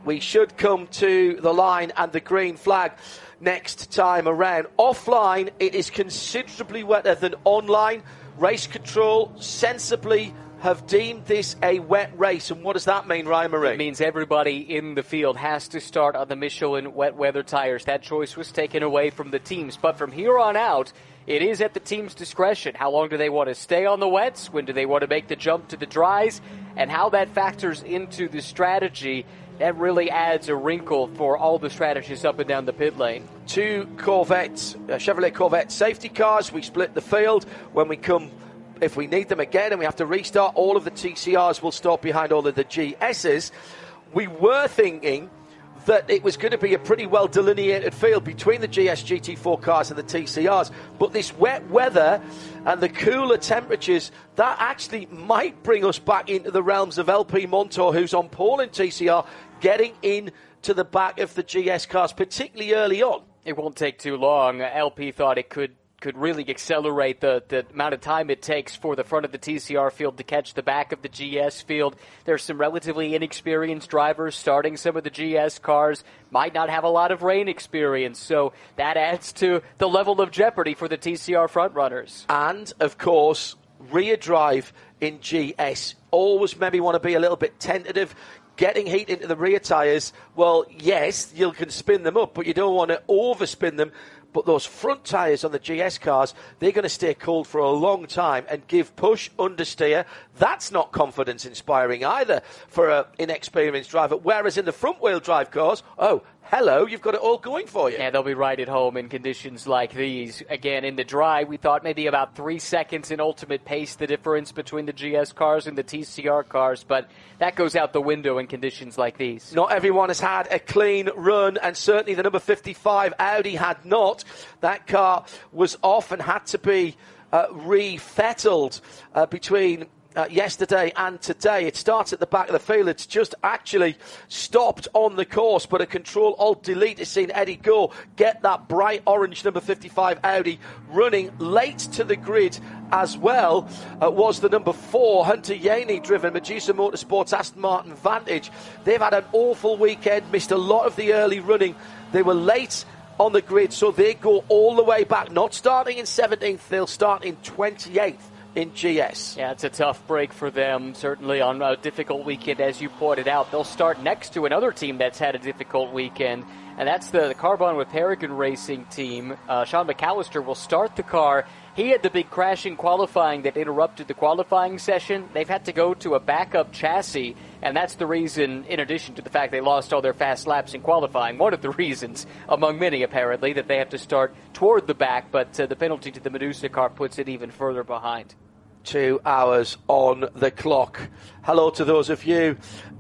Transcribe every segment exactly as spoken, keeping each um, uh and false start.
we should come to the line and the green flag next time around. Offline, it is considerably wetter than online. Race control sensibly have deemed this a wet race. And what does that mean, Ryan Marie? It means everybody in the field has to start on the Michelin wet weather tires. That choice was taken away from the teams. But from here on out, it is at the team's discretion. How long do they want to stay on the wets? When do they want to make the jump to the dries? And how that factors into the strategy, that really adds a wrinkle for all the strategists up and down the pit lane. Two Corvette, uh, Chevrolet Corvette safety cars. We split the field. When we come, if we need them again and we have to restart, all of the T C Rs will stop behind all of the G Ss. We were thinking that it was going to be a pretty well delineated field between the G S G T four cars and the T C Rs, but this wet weather and the cooler temperatures, that actually might bring us back into the realms of L P Montour, who's on pole in T C R, getting in to the back of the G S cars, particularly early on. It won't take too long. L P thought it could could really accelerate the, the amount of time it takes for the front of the T C R field to catch the back of the G S field. There's some relatively inexperienced drivers starting some of the G S cars, might not have a lot of rain experience, so that adds to the level of jeopardy for the T C R frontrunners. And, of course, rear drive in G S. Always maybe want to be a little bit tentative. Getting heat into the rear tyres, well, yes, you can spin them up, but you don't want to overspin them. But those front tyres on the G S cars, they're going to stay cold for a long time and give push, understeer. That's not confidence inspiring either for an inexperienced driver. Whereas in the front wheel drive cars, oh, hello, you've got it all going for you. Yeah, they'll be right at home in conditions like these. Again, in the dry, we thought maybe about three seconds in ultimate pace, the difference between the G S cars and the T C R cars, but that goes out the window in conditions like these. Not everyone has had a clean run, and certainly the number fifty-five Audi had not. That car was off and had to be uh, refettled uh, between Uh, yesterday and today. It starts at the back of the field. It's just actually stopped on the course, but a control alt delete has seen Eddie Gore get that bright orange number fifty-five Audi running late to the grid as well. Uh, was the number four Hunter Yaney driven Medusa Motorsports Aston Martin Vantage. They've had an awful weekend, missed a lot of the early running. They were late on the grid, so they go all the way back, not starting in seventeenth, they'll start in twenty-eighth in G S. Yeah, it's a tough break for them, certainly on a difficult weekend, as you pointed out. They'll start next to another team that's had a difficult weekend, and that's the, the Carbon with Peregrine Racing team. Uh, Sean McAllister will start the car. He had the big crash in qualifying that interrupted the qualifying session. They've had to go to a backup chassis, and that's the reason, in addition to the fact they lost all their fast laps in qualifying, one of the reasons, among many apparently, that they have to start toward the back, but uh, the penalty to the Medusa car puts it even further behind. Two hours on the clock. Hello to those of you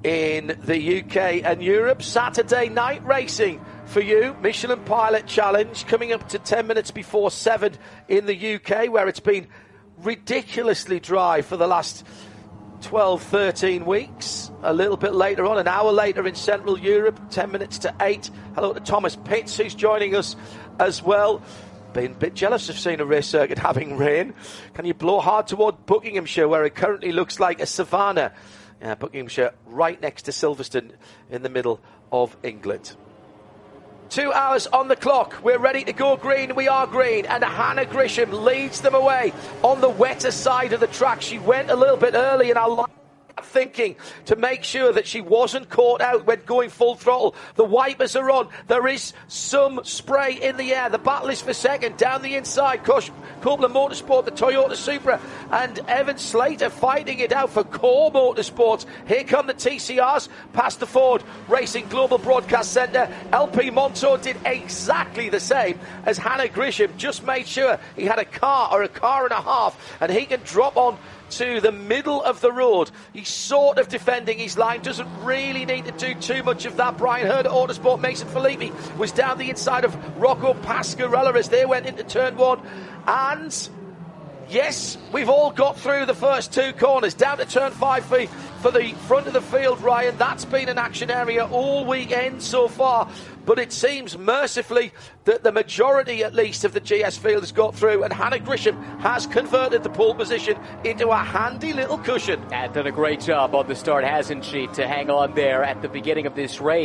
in the U K and Europe. Saturday night racing for you. Michelin Pilot Challenge coming up to ten minutes before seven in the U K, where it's been ridiculously dry for the last twelve, thirteen weeks. A little bit later on, an hour later in Central Europe, ten minutes to eight. Hello to Thomas Pitts, who's joining us as well. Been a bit jealous of seeing a race circuit having rain. Can you blow hard toward Buckinghamshire, where it currently looks like a savannah? Yeah, Buckinghamshire right next to Silverstone in the middle of England. Two hours on the clock. We're ready to go green. We are green. And Hannah Grisham leads them away on the wetter side of the track. She went a little bit early, and I like thinking to make sure that she wasn't caught out when going full throttle. The wipers are on. There is some spray in the air. The battle is for second. Down the inside, Copeland Motorsport, the Toyota Supra, and Evan Slater fighting it out for Core Motorsports. Here come the T C Rs past the Ford Racing Global Broadcast Centre. L P Montour did exactly the same as Hannah Grisham. Just made sure he had a car or a car and a half, and he can drop on to the middle of the road. He's sort of defending his line, doesn't really need to do too much of that. Brian Hurd at Autosport, Mason Filippi was down the inside of Rocco Pasquarella as they went into turn one. And yes, we've all got through the first two corners, down to turn five for, for the front of the field, Ryan. That's been an action area all weekend so far. But it seems mercifully that the majority, at least, of the G S field has got through, and Hannah Grisham has converted the pole position into a handy little cushion. And done a great job on the start, hasn't she, to hang on there at the beginning of this race.